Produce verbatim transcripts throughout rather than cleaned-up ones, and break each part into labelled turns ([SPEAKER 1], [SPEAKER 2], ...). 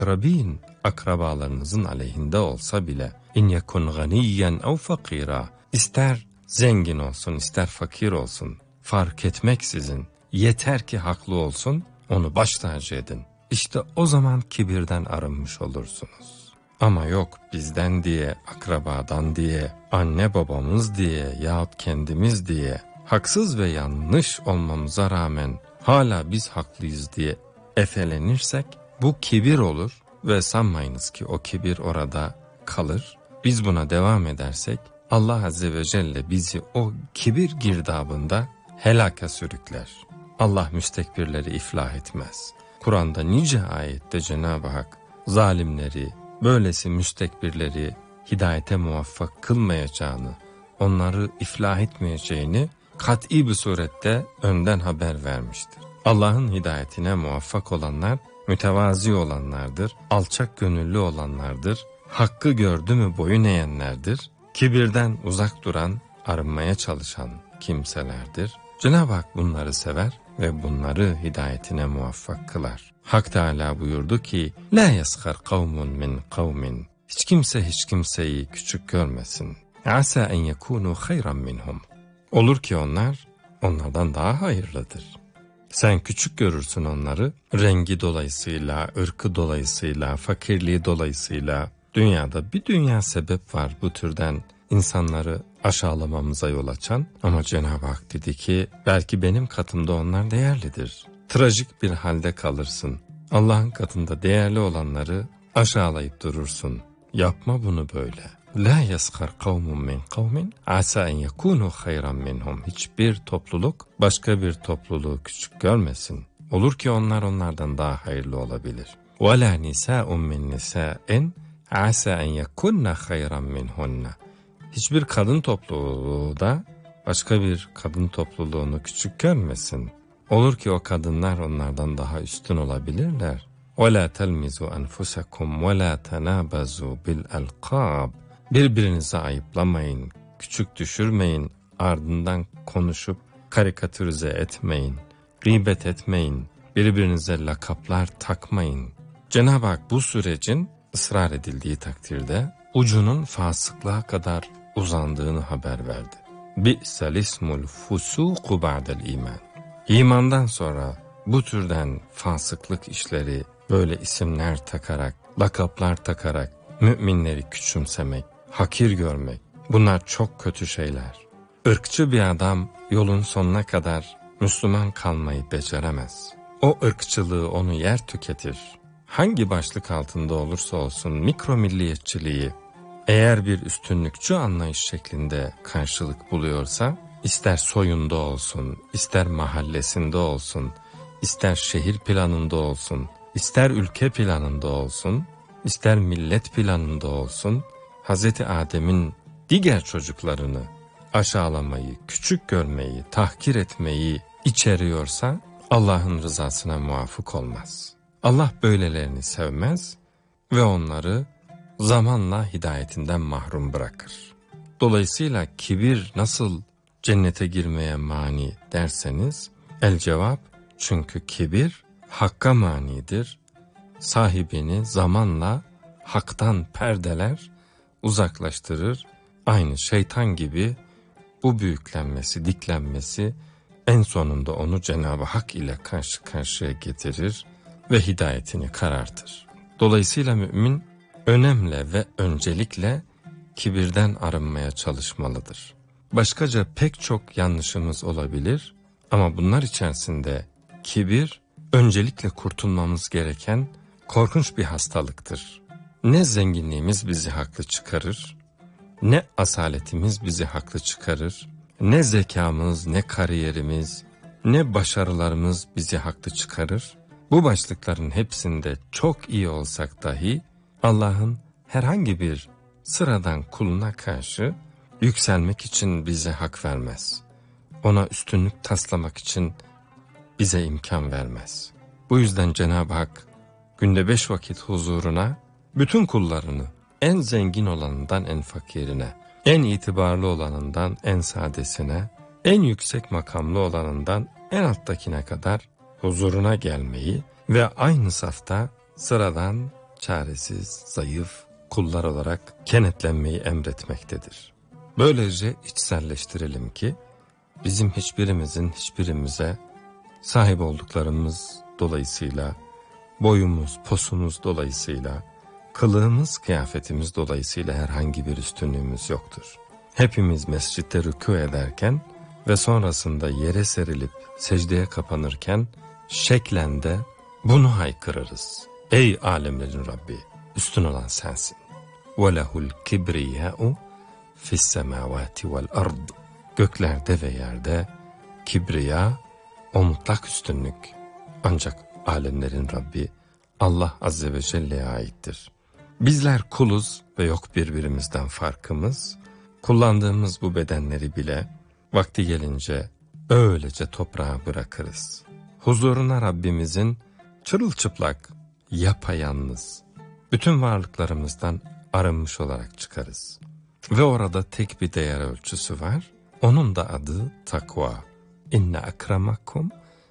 [SPEAKER 1] akrabin, akrabalarınızın aleyhinde olsa bile in yekun ganiyen ev fakira, ister zengin olsun ister fakir olsun fark etmeksizin, yeter ki haklı olsun, onu baş tacı edin. İşte o zaman kibirden arınmış olursunuz. Ama yok bizden diye, akrabadan diye, anne babamız diye yahut kendimiz diye haksız ve yanlış olmamıza rağmen hala biz haklıyız diye efelenirsek bu kibir olur ve sanmayınız ki o kibir orada kalır. Biz buna devam edersek Allah Azze ve Celle bizi o kibir girdabında helaka sürükler. Allah müstekbirleri iflah etmez. Kur'an'da nice ayette Cenab-ı Hak zalimleri, böylesi müstekbirleri hidayete muvaffak kılmayacağını, onları iflah etmeyeceğini kat'i bir surette önden haber vermiştir. Allah'ın hidayetine muvaffak olanlar mütevazi olanlardır, alçak gönüllü olanlardır, hakkı gördü mü boyun eğenlerdir, kibirden uzak duran, arınmaya çalışan kimselerdir. Cenab-ı Hak bunları sever ve bunları hidayetine muvaffak kılar. Hak Teâlâ buyurdu ki, لَا يَسْخَرْ قَوْمٌ مِّنْ قَوْمٍ, hiç kimse hiç kimseyi küçük görmesin. عَسَى اَنْ يَكُونُوا خَيْرًا مِّنْهُمْ, olur ki onlar onlardan daha hayırlıdır. Sen küçük görürsün onları, rengi dolayısıyla, ırkı dolayısıyla, fakirliği dolayısıyla. Dünyada bir dünya sebep var bu türden insanları aşağılamamıza yol açan, ama Cenab-ı Hak dedi ki belki benim katımda onlar değerlidir. Trajik bir halde kalırsın. Allah'ın katında değerli olanları aşağılayıp durursun. Yapma bunu böyle. La yaskar kavmun min kavmin asa en yekunu hayran minhum. Hiçbir topluluk başka bir topluluğu küçük görmesin. Olur ki onlar onlardan daha hayırlı olabilir. Ve la nisa'un min nisa'in asa en yekunna hayran minhunna. Hiçbir kadın topluluğu da başka bir kadın topluluğunu küçük görmesin. Olur ki o kadınlar onlardan daha üstün olabilirler. وَلَا تَلْمِزُوا أَنْفُسَكُمْ وَلَا تَنَابَزُوا بِالْأَلْقَابِ. Birbirinizi ayıplamayın, küçük düşürmeyin, ardından konuşup karikatürize etmeyin, gıybet etmeyin, birbirinize lakaplar takmayın. Cenab-ı Hak bu sürecin ısrar edildiği takdirde ucunun fasıklığa kadar uzandığını haber verdi. بِئْسَ الْاِسْمُ الْفُسُوقُ بَعْدَ الْا۪يمَانِ. İmandan sonra bu türden fasıklık işleri, böyle isimler takarak, lakaplar takarak müminleri küçümsemek, hakir görmek, bunlar çok kötü şeyler. Irkçı bir adam yolun sonuna kadar Müslüman kalmayı beceremez. O ırkçılığı onu yer tüketir. Hangi başlık altında olursa olsun mikro milliyetçiliği eğer bir üstünlükçü anlayış şeklinde karşılık buluyorsa, ister soyunda olsun, ister mahallesinde olsun, ister şehir planında olsun, ister ülke planında olsun, ister millet planında olsun, Hazreti Adem'in diğer çocuklarını aşağılamayı, küçük görmeyi, tahkir etmeyi içeriyorsa Allah'ın rızasına muvafık olmaz. Allah böylelerini sevmez ve onları zamanla hidayetinden mahrum bırakır. Dolayısıyla kibir nasıl cennete girmeye mani derseniz, el cevap, çünkü kibir hakka manidir. Sahibini zamanla haktan perdeler, uzaklaştırır. Aynı şeytan gibi bu büyüklenmesi, diklenmesi en sonunda onu Cenab-ı Hak ile karşı karşıya getirir ve hidayetini karartır. Dolayısıyla mümin önemli ve öncelikle kibirden arınmaya çalışmalıdır. Başkaca pek çok yanlışımız olabilir ama bunlar içerisinde kibir öncelikle kurtulmamız gereken korkunç bir hastalıktır. Ne zenginliğimiz bizi haklı çıkarır, ne asaletimiz bizi haklı çıkarır, ne zekamız, ne kariyerimiz, ne başarılarımız bizi haklı çıkarır. Bu başlıkların hepsinde çok iyi olsak dahi Allah'ın herhangi bir sıradan kuluna karşı yükselmek için bize hak vermez. Ona üstünlük taslamak için bize imkan vermez. Bu yüzden Cenab-ı Hak günde beş vakit huzuruna bütün kullarını, en zengin olanından en fakirine, en itibarlı olanından en sadesine, en yüksek makamlı olanından en alttakine kadar huzuruna gelmeyi ve aynı safta sıradan çaresiz, zayıf kullar olarak kenetlenmeyi emretmektedir. Böylece içselleştirelim ki bizim hiçbirimizin hiçbirimize sahip olduklarımız dolayısıyla, boyumuz, posumuz dolayısıyla, kılığımız, kıyafetimiz dolayısıyla herhangi bir üstünlüğümüz yoktur. Hepimiz mescitte rükû ederken ve sonrasında yere serilip secdeye kapanırken şeklen de bunu haykırırız. Ey alemlerin Rabbi, üstün olan sensin. وَلَهُ الْكِبْرِيَاءُ فِي السَّمَاوَاتِ وَالْأَرْضِ. Göklerde ve yerde kibriya, o mutlak üstünlük ancak alemlerin Rabbi Allah Azze ve Celle'ye aittir. Bizler kuluz ve yok birbirimizden farkımız. Kullandığımız bu bedenleri bile vakti gelince öylece toprağa bırakırız. Huzuruna Rabbimizin çırılçıplak, yapayalnız, bütün varlıklarımızdan arınmış olarak çıkarız. Ve orada tek bir değer ölçüsü var. Onun da adı takva. İnne akramakum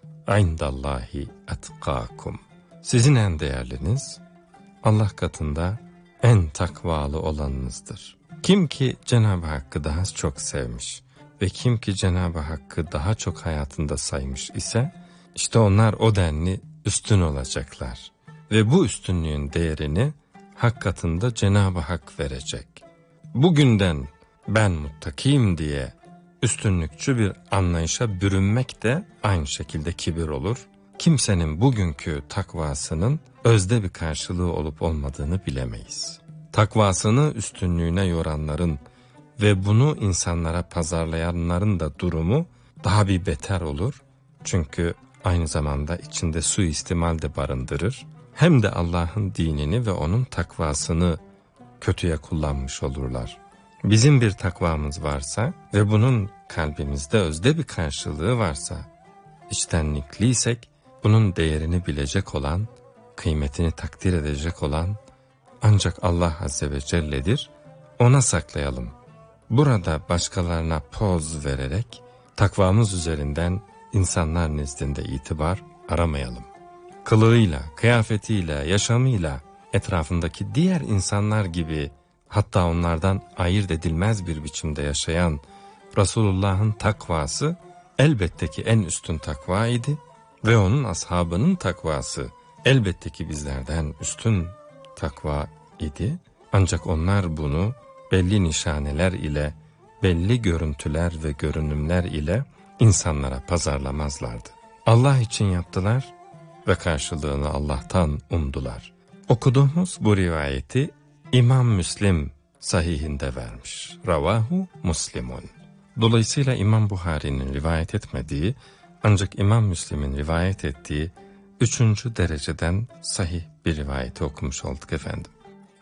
[SPEAKER 1] indallahi etkakum. Sizin en değerliniz Allah katında en takvalı olanınızdır. Kim ki Cenab-ı Hakk'ı daha çok sevmiş ve kim ki Cenab-ı Hakk'ı daha çok hayatında saymış ise işte onlar o denli üstün olacaklar. Ve bu üstünlüğün değerini Hak katında Cenab-ı Hak verecek. Bugünden ben muttakiyim diye üstünlükçü bir anlayışa bürünmek de aynı şekilde kibir olur. Kimsenin bugünkü takvasının özde bir karşılığı olup olmadığını bilemeyiz. Takvasını üstünlüğüne yoranların ve bunu insanlara pazarlayanların da durumu daha bir beter olur. Çünkü aynı zamanda içinde suistimal de barındırır. Hem de Allah'ın dinini ve onun takvasını kötüye kullanmış olurlar. Bizim bir takvamız varsa ve bunun kalbimizde özde bir karşılığı varsa, içtenlikliysek bunun değerini bilecek olan, kıymetini takdir edecek olan ancak Allah Azze ve Celle'dir. Ona saklayalım. Burada başkalarına poz vererek takvamız üzerinden insanlar nezdinde itibar aramayalım. Kılığıyla, kıyafetiyle, yaşamıyla etrafındaki diğer insanlar gibi, hatta onlardan ayırt edilmez bir biçimde yaşayan Resulullah'ın takvası elbette ki en üstün takva idi ve onun ashabının takvası elbette ki bizlerden üstün takva idi. Ancak onlar bunu belli nişaneler ile, belli görüntüler ve görünümler ile insanlara pazarlamazlardı. Allah için yaptılar ve karşılığını Allah'tan umdular. Okuduğumuz bu rivayeti İmam Müslim sahihinde vermiş. Ravahu Muslimun. Dolayısıyla İmam Buhari'nin rivayet etmediği ancak İmam Müslim'in rivayet ettiği üçüncü dereceden sahih bir rivayeti okumuş olduk efendim.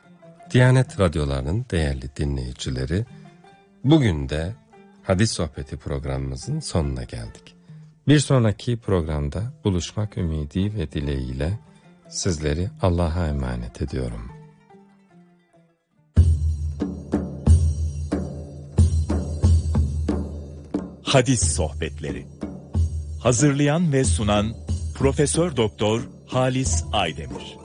[SPEAKER 1] Diyanet Radyoları'nın değerli dinleyicileri, bugün de Hadis Sohbeti programımızın sonuna geldik. Bir sonraki programda buluşmak ümidi ve dileğiyle sizleri Allah'a emanet ediyorum.
[SPEAKER 2] Hadis Sohbetleri. Hazırlayan ve sunan Profesör Doktor Halis Aydemir.